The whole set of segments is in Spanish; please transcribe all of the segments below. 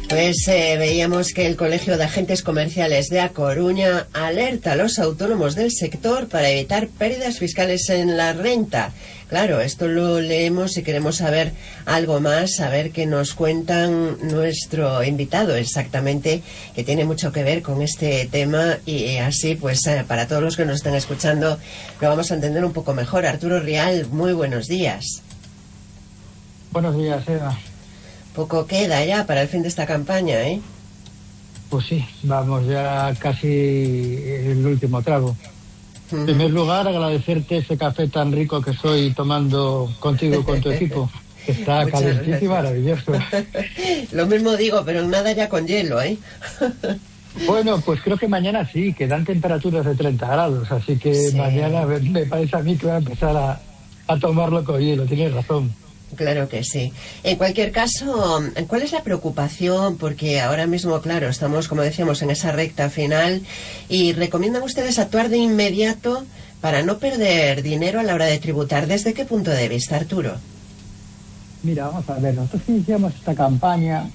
Pues veíamos que el Colegio de Agentes Comerciales de A Coruña alerta a los autónomos del sector para evitar pérdidas fiscales en la renta. Claro, esto lo leemos y queremos saber algo más, saber qué nos cuentan nuestro invitado exactamente, que tiene mucho que ver con este tema y así pues para todos los que nos están escuchando lo vamos a entender un poco mejor. Arturo Rial, muy buenos días. Buenos días, Eva. Poco queda ya para el fin de esta campaña, ¿eh? Pues sí, vamos ya casi el último trago. En primer lugar, agradecerte ese café tan rico que estoy tomando contigo, con tu equipo. Está calentito y maravilloso. Lo mismo digo, pero nada ya con hielo, ¿eh? Bueno, pues creo que mañana sí, que dan temperaturas de 30 grados, así que sí. Mañana me parece a mí que voy a empezar a tomarlo con hielo, tienes razón. Claro que sí. En cualquier caso, ¿cuál es la preocupación? Porque ahora mismo, claro, estamos, como decíamos, en esa recta final y recomiendan ustedes actuar de inmediato para no perder dinero a la hora de tributar. ¿Desde qué punto de vista, Arturo? Mira, vamos a ver, nosotros iniciamos esta campaña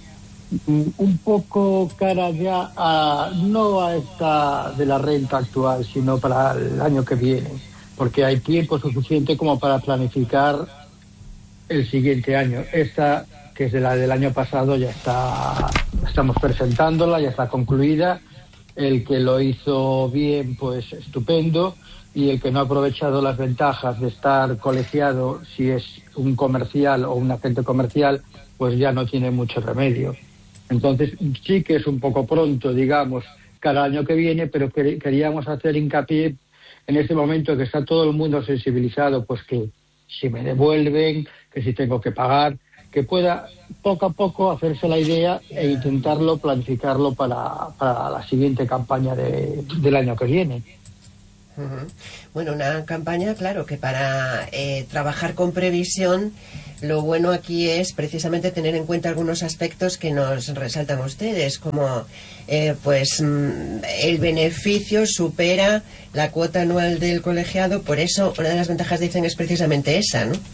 un poco cara ya no a esta de la renta actual, sino para el año que viene, porque hay tiempo suficiente como para planificar el siguiente año. Esta, que es de la del año pasado, ya estamos presentándola, ya está concluida. El que lo hizo bien, pues estupendo, y el que no ha aprovechado las ventajas de estar colegiado, si es un comercial o un agente comercial, pues ya no tiene mucho remedio. Entonces sí que es un poco pronto, digamos, cada año que viene, pero queríamos hacer hincapié en este momento que está todo el mundo sensibilizado, pues que si me devuelven, que si tengo que pagar, que pueda poco a poco hacerse la idea e intentarlo, planificarlo para la siguiente campaña del año que viene. Bueno, una campaña, claro, que para trabajar con previsión, lo bueno aquí es precisamente tener en cuenta algunos aspectos que nos resaltan ustedes, como pues el beneficio supera la cuota anual del colegiado, por eso una de las ventajas, dicen, es precisamente esa, ¿no?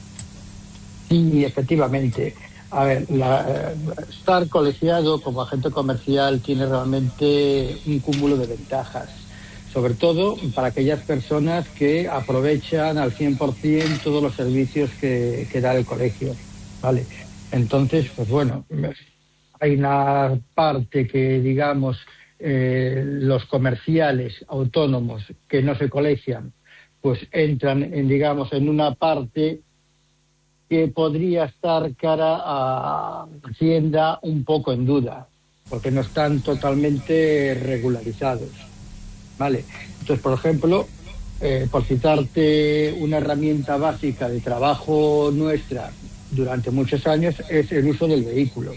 Sí, efectivamente. A ver, estar colegiado como agente comercial tiene realmente un cúmulo de ventajas, sobre todo para aquellas personas que aprovechan al 100% todos los servicios que da el colegio, ¿vale? Entonces, pues bueno, hay una parte que, digamos, los comerciales autónomos que no se colegian, pues entran en una parte que podría estar cara a Hacienda un poco en duda, porque no están totalmente regularizados, ¿vale? Entonces, por ejemplo, por citarte una herramienta básica de trabajo nuestra durante muchos años, es el uso del vehículo.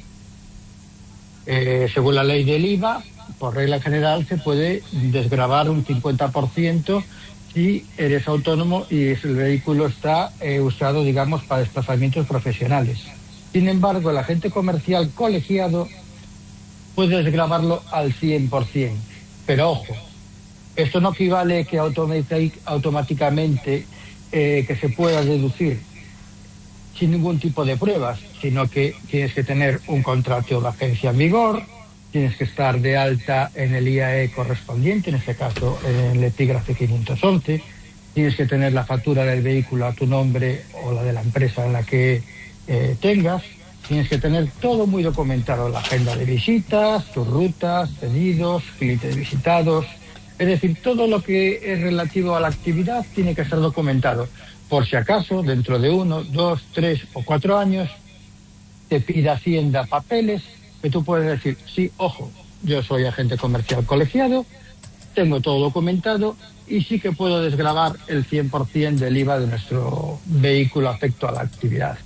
Según la ley del IVA, por regla general, se puede desgravar un 50% si eres autónomo y el vehículo está usado, digamos, para desplazamientos profesionales. Sin embargo, el agente comercial colegiado puede desgravarlo al 100%. Pero ojo, esto no equivale que automáticamente que se pueda deducir sin ningún tipo de pruebas, sino que tienes que tener un contrato de agencia en vigor, tienes que estar de alta en el IAE correspondiente, en este caso en el epígrafe 511, tienes que tener la factura del vehículo a tu nombre o la de la empresa en la que tengas, tienes que tener todo muy documentado, la agenda de visitas, tus rutas, pedidos, clientes visitados, es decir, todo lo que es relativo a la actividad tiene que estar documentado, por si acaso dentro de 1, 2, 3 o 4 años te pida Hacienda papeles que tú puedes decir, sí, ojo, yo soy agente comercial colegiado, tengo todo documentado y sí que puedo desgravar el 100% del IVA de nuestro vehículo afecto a la actividad.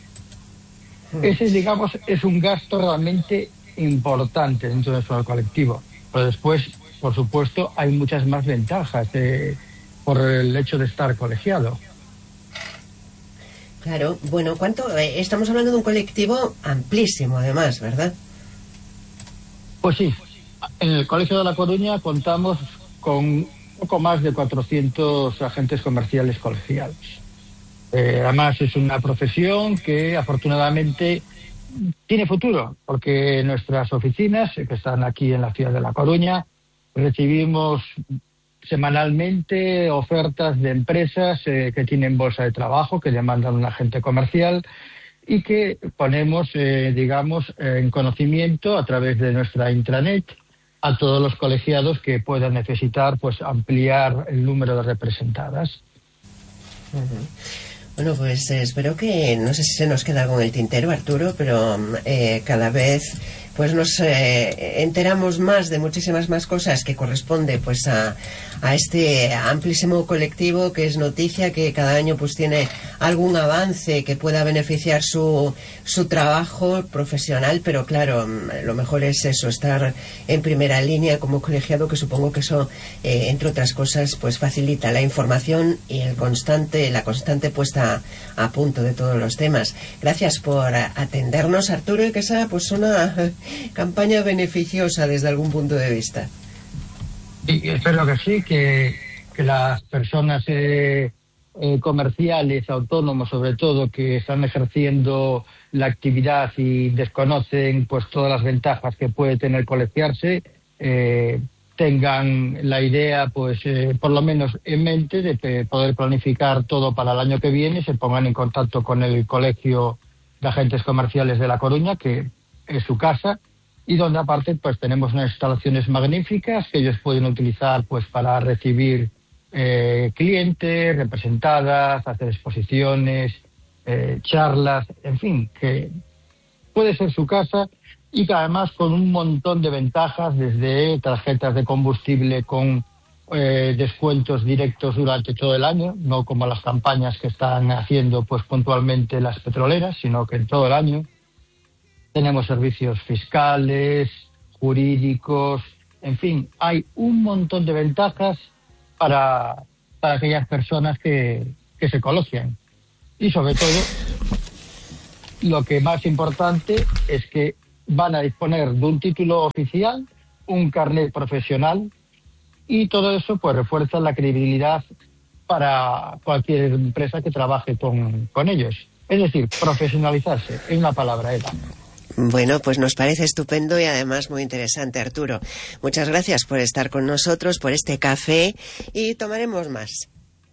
Ese, digamos, es un gasto realmente importante dentro de nuestro colectivo. Pero después, por supuesto, hay muchas más ventajas por el hecho de estar colegiado. Claro, bueno, estamos hablando de un colectivo amplísimo, además, ¿verdad? Pues sí, en el Colegio de La Coruña contamos con poco más de 400 agentes comerciales colegiados. Además, es una profesión que afortunadamente tiene futuro, porque nuestras oficinas, que están aquí en la ciudad de La Coruña, recibimos semanalmente ofertas de empresas que tienen bolsa de trabajo, que demandan un agente comercial y que ponemos, en conocimiento a través de nuestra intranet a todos los colegiados que puedan necesitar pues ampliar el número de representadas. Uh-huh. Bueno, pues espero que, no sé si se nos queda algo en el tintero, Arturo, pero cada vez pues nos enteramos más de muchísimas más cosas que corresponde pues a este amplísimo colectivo que es Noticia, que cada año pues tiene algún avance que pueda beneficiar su trabajo profesional, pero claro, lo mejor es eso, estar en primera línea como colegiado, que supongo que eso, entre otras cosas, pues facilita la información y la constante puesta a punto de todos los temas. Gracias por atendernos, Arturo, y que sea pues una campaña beneficiosa desde algún punto de vista. Y espero que sí, que las personas comerciales, autónomos sobre todo, que están ejerciendo la actividad y desconocen pues todas las ventajas que puede tener colegiarse, tengan la idea pues por lo menos en mente de poder planificar todo para el año que viene, se pongan en contacto con el Colegio de Agentes Comerciales de La Coruña, que es su casa, y donde aparte pues tenemos unas instalaciones magníficas que ellos pueden utilizar pues para recibir clientes, representadas, hacer exposiciones, charlas, en fin, que puede ser su casa y que además con un montón de ventajas, desde tarjetas de combustible con descuentos directos durante todo el año, no como las campañas que están haciendo pues puntualmente las petroleras, sino que en todo el año. Tenemos servicios fiscales, jurídicos, en fin, hay un montón de ventajas para aquellas personas que se colegian. Y sobre todo, lo que más importante es que van a disponer de un título oficial, un carnet profesional, y todo eso pues refuerza la credibilidad para cualquier empresa que trabaje con ellos. Es decir, profesionalizarse, es una palabra, Eva. Bueno, pues nos parece estupendo y además muy interesante, Arturo. Muchas gracias por estar con nosotros, por este café, y tomaremos más.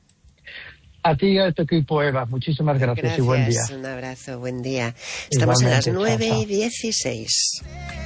A ti y a tu equipo, Eva. Muchísimas gracias y buen día. Un abrazo, buen día. Estamos igualmente, en las 9:16.